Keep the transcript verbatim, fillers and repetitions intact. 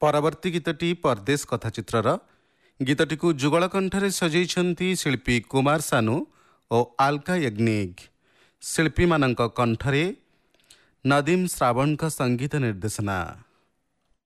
ପରବର୍ତ୍ତୀ ଗୀତଟି ପରଦେଶ କଥାଚିତ୍ରର। ଗୀତଟିକୁ ଯୁଗଳ କଣ୍ଠରେ ସଜେଇଛନ୍ତି ଶିଳ୍ପୀ କୁମାର ସାନୁ ଓ ଆଲକା ୟଗ୍ନିକ୍। ଶିଳ୍ପୀମାନଙ୍କ କଣ୍ଠରେ ନଦୀମ ଶ୍ରାବଣଙ୍କ ସଙ୍ଗୀତ ନିର୍ଦ୍ଦେଶନା।